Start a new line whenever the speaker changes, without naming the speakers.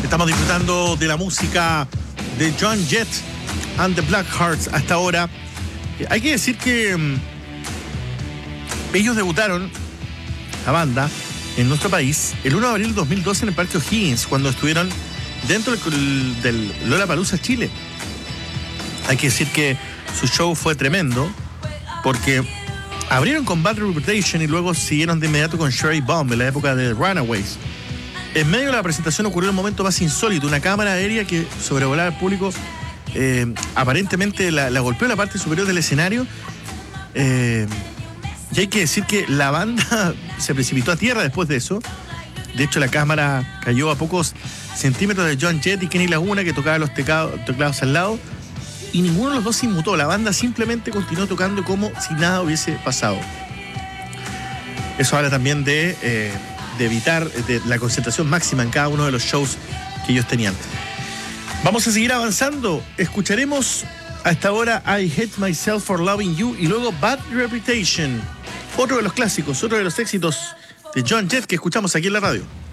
Estamos disfrutando de la música de Joan Jett and the Blackhearts hasta ahora. Hay que decir que ellos debutaron, la banda, en nuestro país el 1 de abril de 2012 en el Parque O'Higgins, cuando estuvieron dentro del Lollapalooza Chile. Hay que decir que su show fue tremendo, porque abrieron con Bad Reputation y luego siguieron de inmediato con Cherry Bomb en la época de Runaways. En medio de la presentación ocurrió el momento más insólito: una cámara aérea que sobrevolaba al público, aparentemente la golpeó en la parte superior del escenario, y hay que decir que la banda se precipitó a tierra después de eso. De hecho, la cámara cayó a pocos centímetros de Joan Jett y Kenny Laguna, que tocaba los teclados al lado, y ninguno de los dos se inmutó. La banda simplemente continuó tocando como si nada hubiese pasado. Eso habla también de evitar de la concentración máxima en cada uno de los shows que ellos tenían. Vamos a seguir avanzando. Escucharemos a esta hora I Hate Myself for Loving You y luego Bad Reputation, otro de los clásicos, otro de los éxitos de Joan Jett que escuchamos aquí en la radio.